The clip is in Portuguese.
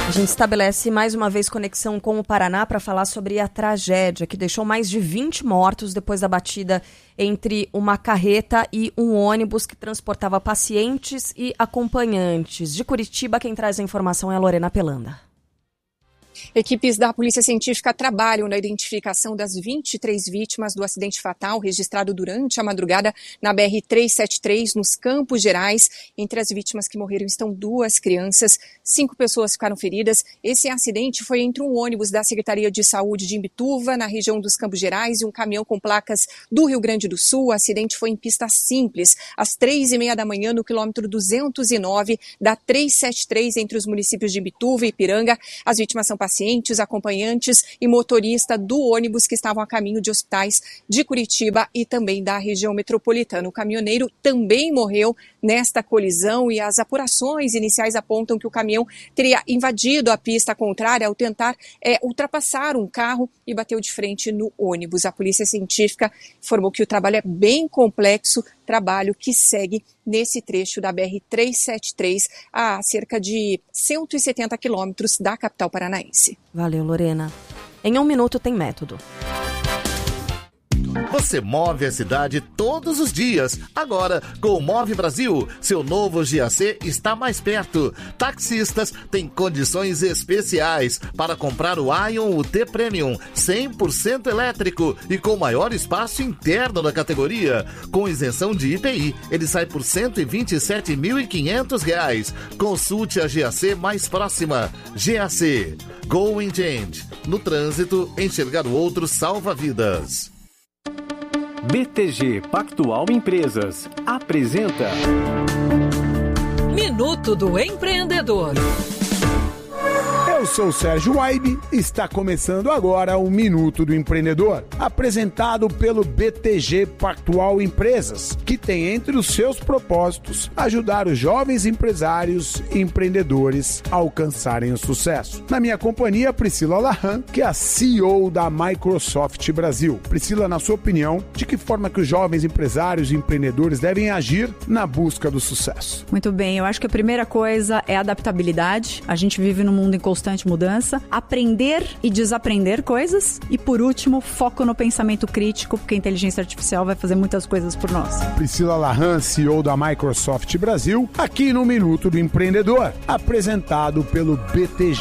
A gente estabelece mais uma vez conexão com o Paraná para falar sobre a tragédia que deixou mais de 20 mortos depois da batida entre uma carreta e um ônibus que transportava pacientes e acompanhantes. De Curitiba, quem traz a informação é a Lorena Pelanda. Equipes da Polícia Científica trabalham na identificação das 23 vítimas do acidente fatal registrado durante a madrugada na BR-373, nos Campos Gerais. Entre as vítimas que morreram estão 2 crianças, 5 pessoas ficaram feridas. Esse acidente foi entre um ônibus da Secretaria de Saúde de Imbituva, na região dos Campos Gerais, e um caminhão com placas do Rio Grande do Sul. O acidente foi em pista simples, às 3h30 da manhã, no quilômetro 209 da 373, entre os municípios de Imbituva e Ipiranga. As vítimas são pacientes, acompanhantes e motorista do ônibus que estavam a caminho de hospitais de Curitiba e também da região metropolitana. O caminhoneiro também morreu nesta colisão e as apurações iniciais apontam que o caminhão teria invadido a pista contrária ao tentar ultrapassar um carro e bateu de frente no ônibus. A Polícia Científica informou que o trabalho é bem complexo, trabalho que segue nesse trecho da BR-373 a cerca de 170 quilômetros da capital paranaense. Valeu, Lorena. Em 1 minuto tem método. Você move a cidade todos os dias. Agora, com o Move Brasil, seu novo GAC está mais perto. Taxistas têm condições especiais para comprar o Ion UT Premium 100% elétrico e com maior espaço interno na categoria. Com isenção de IPI, ele sai por R$ 127.500. Consulte a GAC mais próxima. GAC. Go and Change. No trânsito, enxergar o outro salva vidas. BTG Pactual Empresas apresenta Minuto do Empreendedor. Eu sou o Sérgio Waibe e está começando agora o Minuto do Empreendedor, apresentado pelo BTG Pactual Empresas, que tem entre os seus propósitos ajudar os jovens empresários e empreendedores a alcançarem o sucesso. Na minha companhia, Priscila Lahan, que é a CEO da Microsoft Brasil. Priscila, na sua opinião, de que forma que os jovens empresários e empreendedores devem agir na busca do sucesso? Muito bem, eu acho que a primeira coisa é a adaptabilidade. A gente vive num mundo em constante mudança, aprender e desaprender coisas e, por último, foco no pensamento crítico, porque a inteligência artificial vai fazer muitas coisas por nós. Priscila Lahan, CEO da Microsoft Brasil, aqui no Minuto do Empreendedor, apresentado pelo BTG